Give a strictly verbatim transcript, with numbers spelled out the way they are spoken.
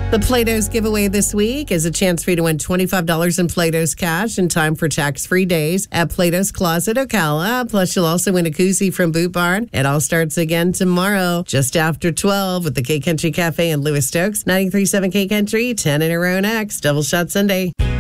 The Plato's giveaway this week is a chance for you to win twenty-five dollars in Plato's cash in time for tax-free days at Plato's Closet Ocala. Plus, you'll also win a koozie from Boot Barn. It all starts again tomorrow, just after twelve, with the K Country Cafe in Lewis Stokes. ninety-three point seven K Country, ten in a row next. Double Shot Sunday.